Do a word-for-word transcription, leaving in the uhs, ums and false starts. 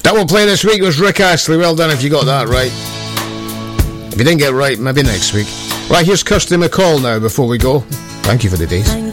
That we'll play this week was Rick Astley. Well done if you got that right. If you didn't get it right, maybe next week. Right, here's Kirsty MacColl now before we go. Thank you for the days.